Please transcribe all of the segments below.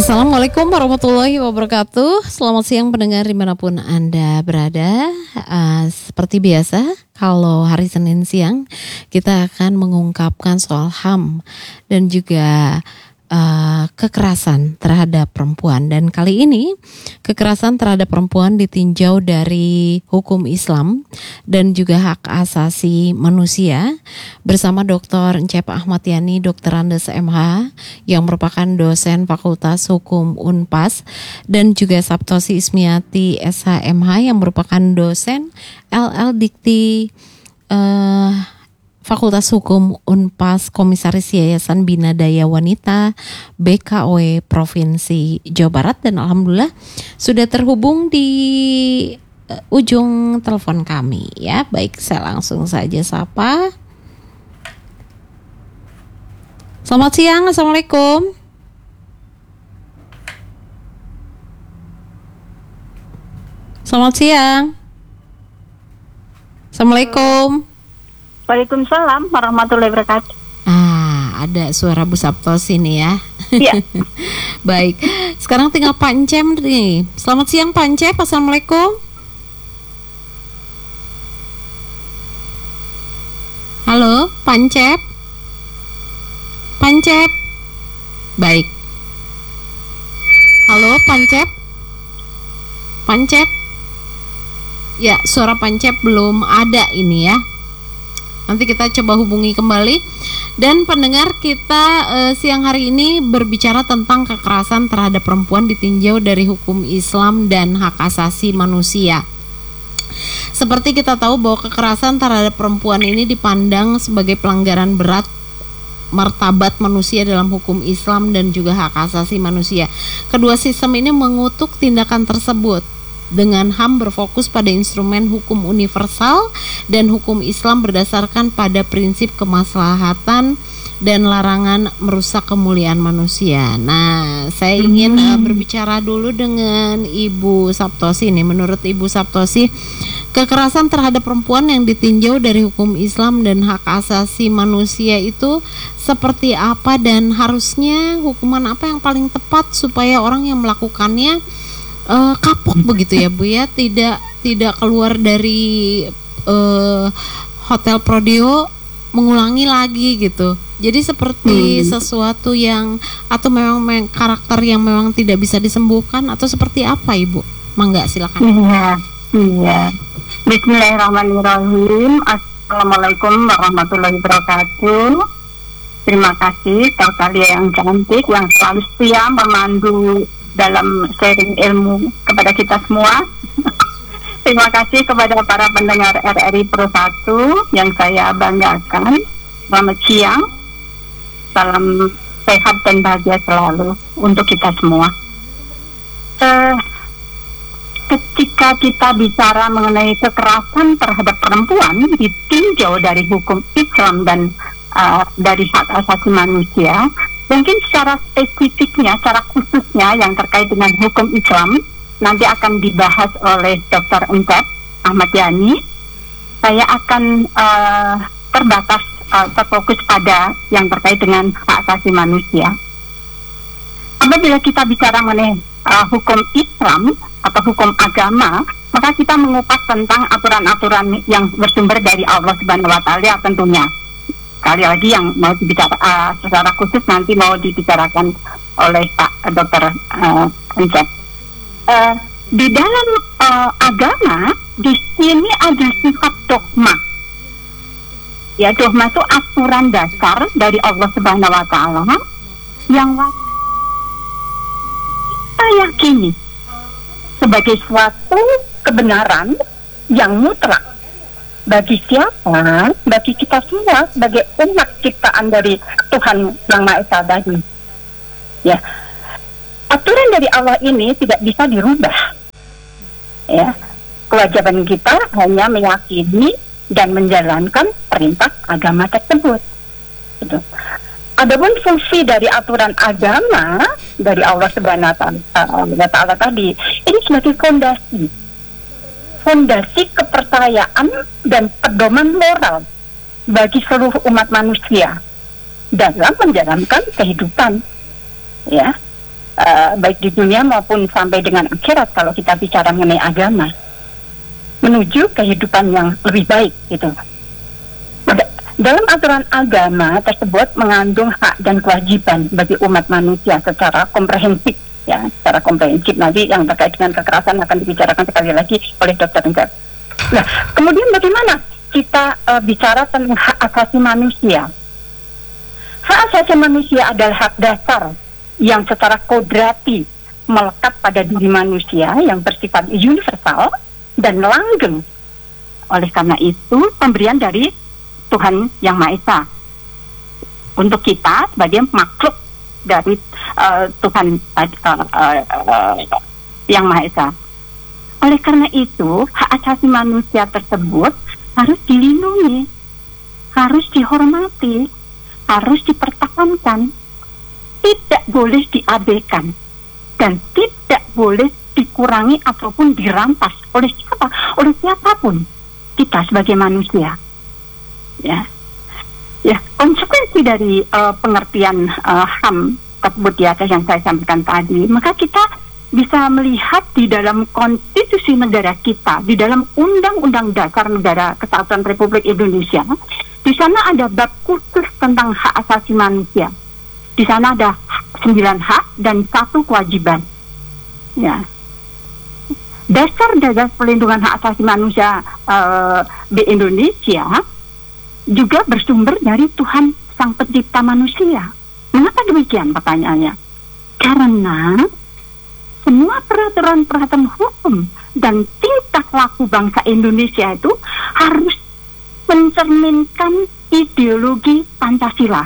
Assalamualaikum warahmatullahi wabarakatuh. Selamat siang pendengar dimanapun Anda berada. Seperti biasa, kalau hari Senin siang kita akan mengungkapkan soal HAM dan juga kekerasan terhadap perempuan. Dan kali ini kekerasan terhadap perempuan ditinjau dari hukum Islam dan juga hak asasi manusia bersama Dr. Encep Ahmad Yani, Dr. Andes MH yang merupakan dosen Fakultas Hukum Unpas, dan juga Saptosi Ismiati SHMH yang merupakan dosen LL Dikti Fakultas Hukum Unpas, Komisaris Yayasan Bina Daya Wanita BKW Provinsi Jawa Barat, dan alhamdulillah sudah terhubung di ujung telepon kami ya. Baik, saya langsung saja sapa. Selamat siang, Assalamualaikum. Selamat siang. Assalamualaikum. Waalaikumsalam warahmatullahi wabarakatuh. Ada suara Bu Saptos ini ya. Iya. Baik, sekarang tinggal Pak Encep nih. Selamat siang Pak Encep, Assalamualaikum. Halo Pak Encep. Pak Encep. Baik. Halo Pak Encep. Pak Encep. Ya, suara Pak Encep belum ada ini ya. Nanti kita coba hubungi kembali. Dan pendengar kita siang hari ini berbicara tentang kekerasan terhadap perempuan ditinjau dari hukum Islam dan hak asasi manusia. Seperti kita tahu bahwa kekerasan terhadap perempuan ini dipandang sebagai pelanggaran berat martabat manusia dalam hukum Islam dan juga hak asasi manusia. Kedua sistem ini mengutuk tindakan tersebut. Dengan HAM berfokus pada instrumen hukum universal dan hukum Islam berdasarkan pada prinsip kemaslahatan dan larangan merusak kemuliaan manusia. Nah, saya ingin berbicara dulu dengan Ibu Saptosi nih. Menurut Ibu Saptosi, kekerasan terhadap perempuan yang ditinjau dari hukum Islam dan hak asasi manusia itu seperti apa, dan harusnya hukuman apa yang paling tepat supaya orang yang melakukannya kapok begitu ya Bu ya, tidak keluar dari Hotel Prodeo mengulangi lagi gitu. Jadi seperti sesuatu yang atau memang karakter yang memang tidak bisa disembuhkan, atau seperti apa Ibu? Mangga silakan. Iya. Bismillahirrahmanirrahim. Assalamualaikum warahmatullahi wabarakatuh. Terima kasih kalian yang cantik yang selalu setia memandu dalam sharing ilmu kepada kita semua. Terima kasih kepada para pendengar RRI Pro 1 yang saya banggakan. Selamat siang. Salam sehat dan bahagia selalu untuk kita semua. Ketika kita bicara mengenai kekerasan terhadap perempuan ditinjau dari hukum Islam dan dari hak asasi manusia, mungkin secara spesifiknya, secara khususnya yang terkait dengan hukum Islam nanti akan dibahas oleh Dr. Encep Ahmad Yani. Saya akan terfokus pada yang terkait dengan hak asasi manusia. Apabila kita bicara mengenai hukum Islam atau hukum agama, maka kita mengupas tentang aturan-aturan yang bersumber dari Allah Subhanahu wa Ta'ala tentunya. Sekali lagi yang mau dibicara secara khusus nanti mau dibicarakan oleh Pak Dr. Encep. Di dalam agama di sini ada sifat dogma. Ya, dogma itu aturan dasar dari Allah Subhanahu wa Ta'ala yang kita yakini sebagai suatu kebenaran yang mutlak. Bagi siapa? Bagi kita semua sebagai umat ciptaan dari Tuhan Yang Maha Esa tadi. Ya, aturan dari Allah ini tidak bisa dirubah. Ya, kewajiban kita hanya meyakini dan menjalankan perintah agama tersebut. Gitu. Adapun fungsi dari aturan agama dari Allah Subhanahu wa Ta'ala tadi ini sebagai fondasi kepercayaan dan pedoman moral bagi seluruh umat manusia dalam menjalankan kehidupan. Ya, baik di dunia maupun sampai dengan akhirat kalau kita bicara mengenai agama, menuju kehidupan yang lebih baik gitu. Dalam aturan agama tersebut mengandung hak dan kewajiban bagi umat manusia secara komprehensif, ya, secara komprehensif. Nanti yang terkait dengan kekerasan akan dibicarakan sekali lagi oleh Dr. Enggar. Nah, kemudian bagaimana kita bicara tentang hak asasi manusia? Hak asasi manusia adalah hak dasar yang secara kodrati melekat pada diri manusia yang bersifat universal dan langgeng. Oleh karena itu, pemberian dari Tuhan Yang Maha Esa untuk kita sebagai makhluk dari Tuhan Yang Maha Esa. Oleh karena itu, hak asasi manusia tersebut harus dilindungi, harus dihormati, harus dipertahankan, tidak boleh diabaikan, dan tidak boleh dikurangi ataupun dirampas oleh siapa? Oleh siapapun, kita sebagai manusia. Ya, konsekuensi dari pengertian HAM tersebut ya, yang saya sampaikan tadi, maka kita bisa melihat di dalam konstitusi negara kita, di dalam Undang-Undang Dasar Negara Kesatuan Republik Indonesia, di sana ada bab khusus tentang hak asasi manusia. Di sana ada 9 hak dan 1 kewajiban. Ya. Dasar perlindungan hak asasi manusia di Indonesia juga bersumber dari Tuhan Sang Pencipta manusia. Mengapa demikian pertanyaannya? Karena semua peraturan-peraturan hukum dan tingkah laku bangsa Indonesia itu harus mencerminkan ideologi Pancasila.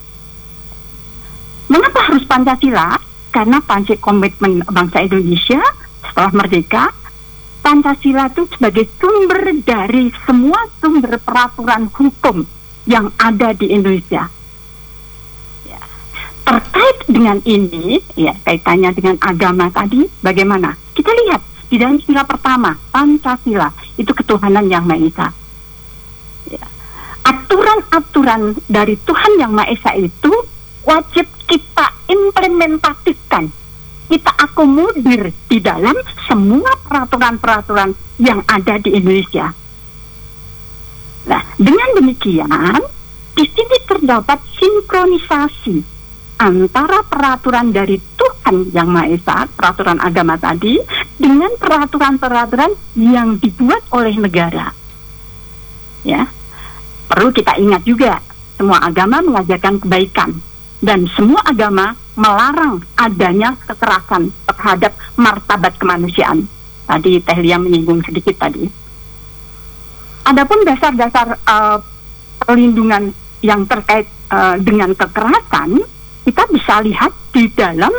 Mengapa harus Pancasila? Karena komitmen bangsa Indonesia setelah merdeka, Pancasila itu sebagai sumber dari semua sumber peraturan hukum yang ada di Indonesia. Ya. Terkait dengan ini, ya, kaitannya dengan agama tadi, bagaimana? Kita lihat di dalam sila pertama, Pancasila itu ketuhanan Yang Maha Esa. Ya. Aturan-aturan dari Tuhan Yang Maha Esa itu wajib kita implementasikan, kita akomodir di dalam semua peraturan-peraturan yang ada di Indonesia. Nah, dengan demikian, di sini terdapat sinkronisasi antara peraturan dari Tuhan Yang Maha Esa, peraturan agama tadi, dengan peraturan-peraturan yang dibuat oleh negara. Ya, perlu kita ingat juga, semua agama mengajarkan kebaikan, dan semua agama melarang adanya kekerasan terhadap martabat kemanusiaan. Tadi Teh Lia menyinggung sedikit tadi. Adapun dasar-dasar perlindungan yang terkait dengan kekerasan, kita bisa lihat di dalam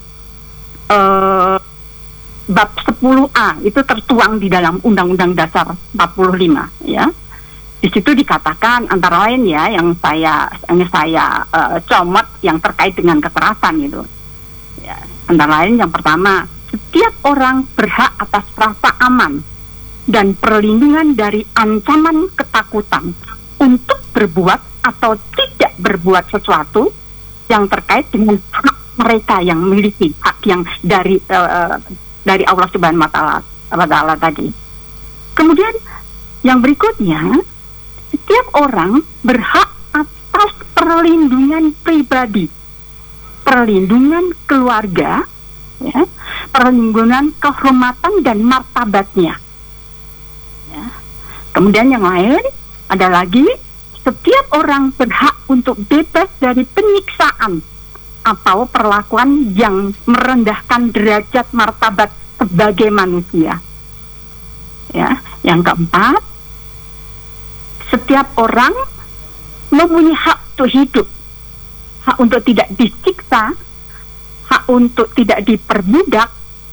bab 10A, itu tertuang di dalam Undang-Undang Dasar 45, ya. Di situ dikatakan antara lain ya, yang saya comot yang terkait dengan kekerasan itu. Ya, antara lain yang pertama, setiap orang berhak atas rasa aman dan perlindungan dari ancaman ketakutan untuk berbuat atau tidak berbuat sesuatu yang terkait dengan hak mereka yang memiliki hak yang dari Allah Subhanahu wa Ta'ala tadi. Kemudian yang berikutnya, setiap orang berhak atas perlindungan pribadi, perlindungan keluarga, ya, perlindungan kehormatan dan martabatnya. Ya. Kemudian yang lain ada lagi, setiap orang berhak untuk bebas dari penyiksaan atau perlakuan yang merendahkan derajat martabat sebagai manusia. Ya, yang keempat, setiap orang mempunyai hak untuk hidup, hak untuk tidak disiksa, hak untuk tidak diperbudak.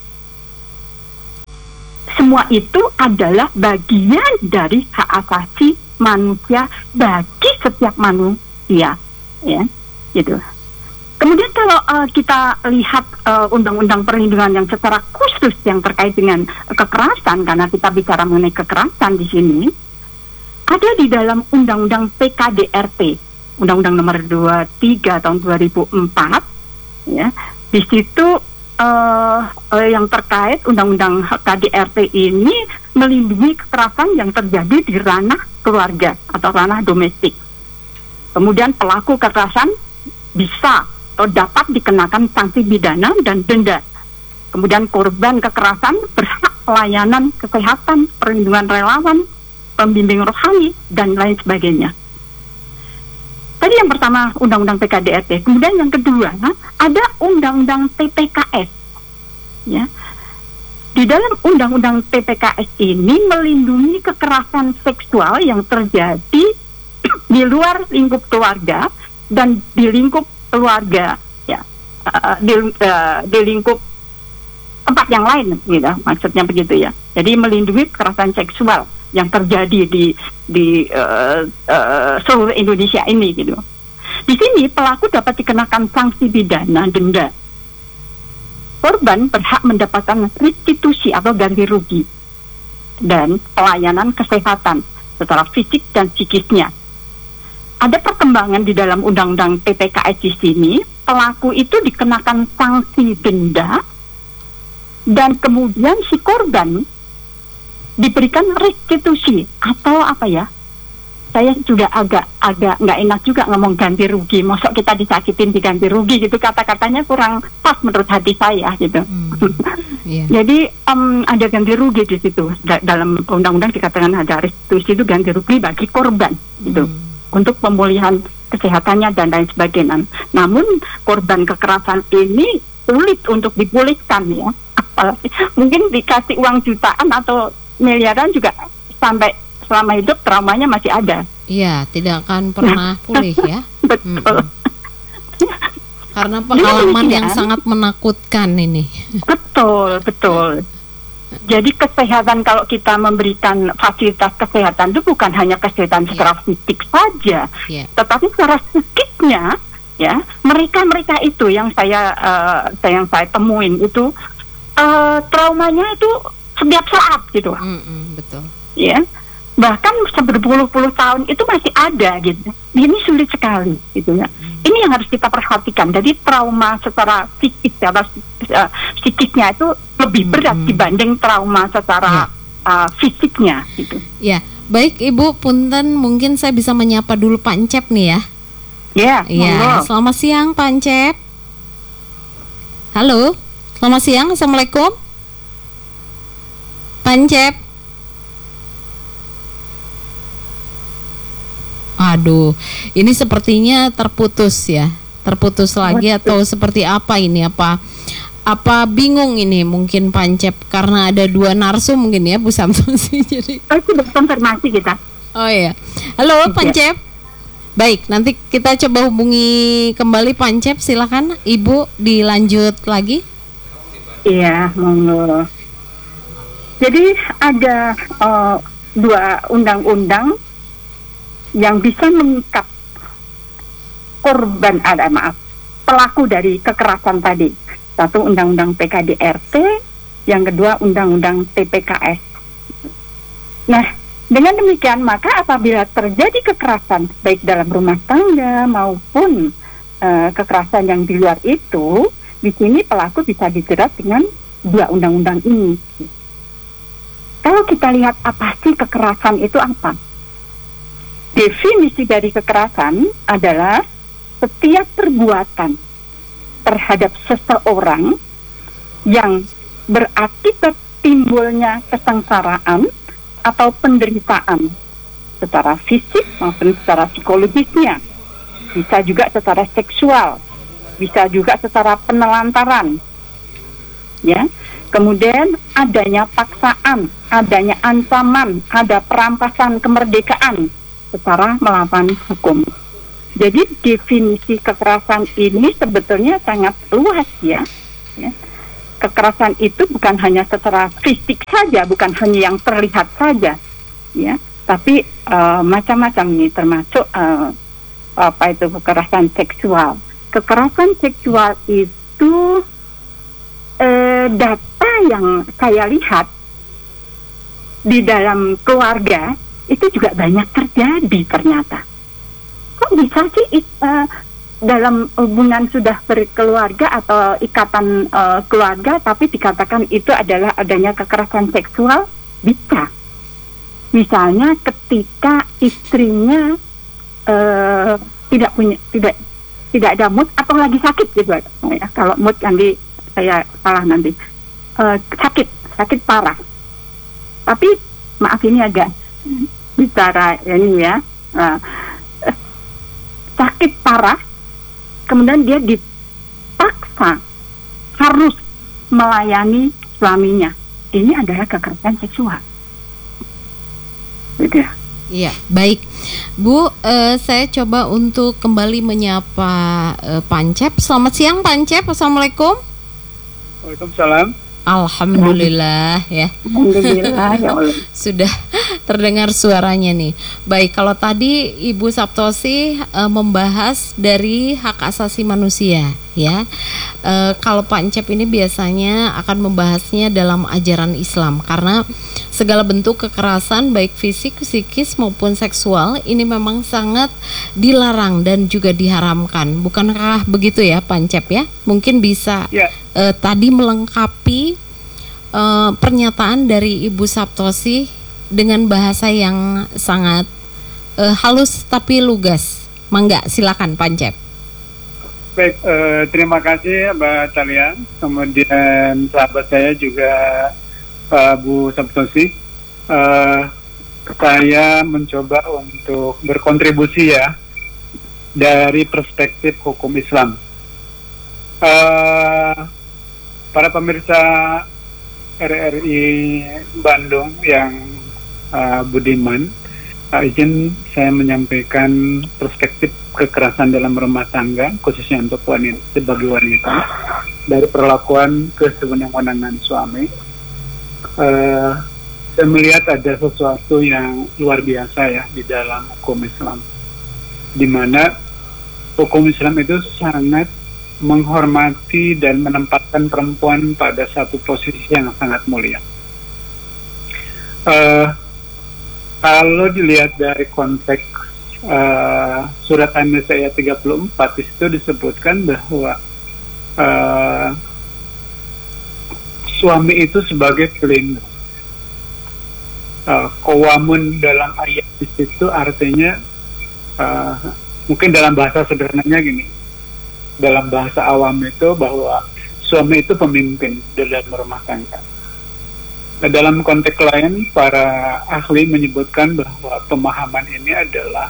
Semua itu adalah bagian dari hak asasi manusia bagi setiap manusia, ya, gitu. Kemudian kalau kita lihat undang-undang perlindungan yang secara khusus yang terkait dengan kekerasan, karena kita bicara mengenai kekerasan di sini, ada di dalam Undang-Undang PKDRT, Undang-Undang Nomor 23 tahun 2004, ya. Di Di situ yang terkait Undang-Undang KDRT ini melindungi kekerasan yang terjadi di ranah keluarga atau ranah domestik. Kemudian pelaku kekerasan bisa atau dapat dikenakan sanksi pidana dan denda. Kemudian korban kekerasan berhak pelayanan kesehatan, perlindungan relawan, pembimbing rohani, dan lain sebagainya. Tadi yang pertama Undang-Undang PKDRT, kemudian yang kedua ada Undang-Undang TPKS. Ya, di dalam Undang-Undang TPKS ini melindungi kekerasan seksual yang terjadi di luar lingkup keluarga dan di lingkup keluarga, ya, di lingkup tempat yang lain, gitu, maksudnya begitu ya. Jadi melindungi kekerasan seksual yang terjadi di seluruh Indonesia ini, gitu. Di sini pelaku dapat dikenakan sanksi pidana denda. Korban berhak mendapatkan restitusi atau ganti rugi dan pelayanan kesehatan secara fisik dan psikisnya. Ada perkembangan di dalam Undang-Undang TPKS di sini, pelaku itu dikenakan sanksi denda dan kemudian si korban diberikan restitusi atau apa ya? Saya juga agak nggak enak juga ngomong ganti rugi. Masa kita disakitin diganti rugi gitu, kata-katanya kurang pas menurut hati saya gitu. Yeah. Jadi ada ganti rugi di situ. Dalam undang-undang dikatakan ada restitusi itu ganti rugi bagi korban gitu. Untuk pemulihan kesehatannya dan lain sebagainya. Namun korban kekerasan ini sulit untuk dipulihkan ya. Apalagi mungkin dikasih uang jutaan atau miliaran juga sampai selama hidup traumanya masih ada. Iya, tidak akan pernah pulih ya. Betul. Karena pengalaman yang sangat menakutkan ini. Betul, betul. Jadi kesehatan, kalau kita memberikan fasilitas kesehatan itu bukan hanya kesehatan secara fisik saja, tetapi secara psikisnya, ya mereka itu yang saya temuin itu traumanya itu setiap saat gitu. Betul. Ya, bahkan berpuluh-puluh tahun itu masih ada gitu. Ini sulit sekali gitu ya. Ini yang harus kita perhatikan. Jadi trauma secara psikis atau psikisnya itu lebih berat dibanding trauma secara fisiknya gitu. Ya, baik Ibu, punten mungkin saya bisa menyapa dulu Pak Encep nih ya. Iya. Selamat siang Pak Encep. Halo. Selamat siang, Assalamualaikum Pak Encep. Aduh, ini sepertinya terputus ya. Terputus lagi atau seperti apa ini? Apa bingung ini mungkin Pak Encep karena ada dua narsum mungkin ya Bu Samsusi. Jadi sudah konfirmasi kita. Oh iya. Halo Pak Encep. Baik, nanti kita coba hubungi kembali Pak Encep, silakan Ibu dilanjut lagi. Iya, monggo. Jadi ada dua undang-undang yang bisa mengikat pelaku dari kekerasan tadi. Satu Undang-Undang PKDRT, yang kedua Undang-Undang TPKS. Nah, dengan demikian maka apabila terjadi kekerasan baik dalam rumah tangga maupun kekerasan yang di luar itu, di sini pelaku bisa dijerat dengan dua undang-undang ini. Kalau kita lihat apa sih kekerasan itu apa? Definisi dari kekerasan adalah setiap perbuatan terhadap seseorang yang berakibat timbulnya kesengsaraan atau penderitaan secara fisik maupun secara psikologisnya, bisa juga secara seksual, bisa juga secara penelantaran, ya. Kemudian adanya paksaan, adanya ancaman, ada perampasan kemerdekaan secara melawan hukum. Jadi definisi kekerasan ini sebetulnya sangat luas ya. Kekerasan itu bukan hanya secara fisik saja, bukan hanya yang terlihat saja, ya. Tapi macam-macam nih, termasuk kekerasan seksual. Kekerasan seksual itu data yang saya lihat di dalam keluarga itu juga banyak terjadi ternyata. Kok bisa sih dalam hubungan sudah berkeluarga atau ikatan keluarga, tapi dikatakan itu adalah adanya kekerasan seksual, bisa. Misalnya ketika istrinya tidak ada mood atau lagi sakit gitu ya. Kalau mood nanti saya salah nanti. Sakit parah. Tapi maaf ini agak bicara ini ya. Sakit parah, kemudian dia dipaksa harus melayani suaminya. Ini adalah kekerasan seksual. Gitu ya. Iya, baik. Bu, saya coba untuk kembali menyapa Pancep. Selamat siang Pancep, Assalamualaikum. Waalaikumsalam. Alhamdulillah ya. Alhamdulillah ya Allah. Sudah terdengar suaranya nih. Baik, kalau tadi Ibu Saptosi membahas dari hak asasi manusia ya. Kalau Pak Encep ini biasanya akan membahasnya dalam ajaran Islam, karena segala bentuk kekerasan baik fisik, psikis maupun seksual ini memang sangat dilarang dan juga diharamkan. Bukankah begitu ya Pak Encep ya? Mungkin bisa tadi melengkapi pernyataan dari Ibu Saptosi dengan bahasa yang sangat halus tapi lugas. Mangga, silakan Pak Encep. Baik, terima kasih Mbak Talia. Kemudian sahabat saya juga Bu Saptosi. Saya mencoba untuk berkontribusi ya dari perspektif hukum Islam. Para pemirsa RRI Bandung yang budiman, izin saya menyampaikan perspektif kekerasan dalam rumah tangga, khususnya untuk wanita, sebagai wanita, dari perlakuan ke sewenang-wenangan suami. Saya melihat ada sesuatu yang luar biasa ya di dalam hukum Islam, di mana hukum Islam itu sangat menghormati dan menempatkan perempuan pada satu posisi yang sangat mulia. Kalau dilihat dari konteks surat An-Nisa ayat 34, di situ disebutkan bahwa suami itu sebagai pelindung. Qawamun dalam ayat di situ artinya mungkin dalam bahasa sederhananya gini. Dalam bahasa awam itu bahwa suami itu pemimpin dalam rumah tangga. Dalam konteks lain, para ahli menyebutkan bahwa pemahaman ini adalah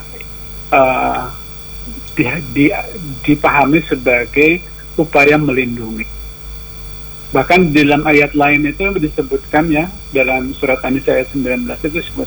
dipahami sebagai upaya melindungi. Bahkan dalam ayat lain itu disebutkan ya, dalam surat An-Nisa ayat 19 itu disebut